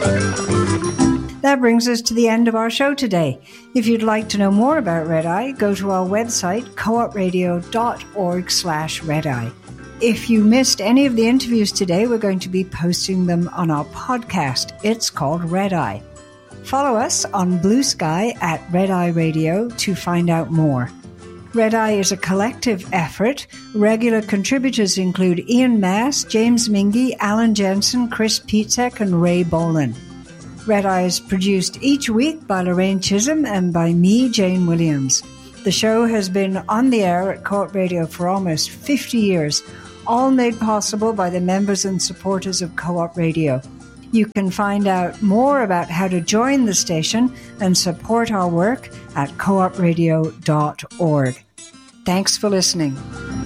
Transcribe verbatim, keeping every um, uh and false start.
That brings us to the end of our show today. If you'd like to know more about Red Eye, go to our website, co-opradio.org slash redeye. If you missed any of the interviews today, we're going to be posting them on our podcast. It's called Red Eye. Follow us on Blue Sky at Red Eye Radio to find out more. Red Eye is a collective effort. Regular contributors include Ian Mass, James Mingy, Alan Jensen, Chris Pietzek, and Ray Boland. Red Eye is produced each week by Lorraine Chisholm and by me, Jane Williams. The show has been on the air at Co-op Radio for almost fifty years, all made possible by the members and supporters of Co-op Radio. You can find out more about how to join the station and support our work at co op radio dot org. Thanks for listening.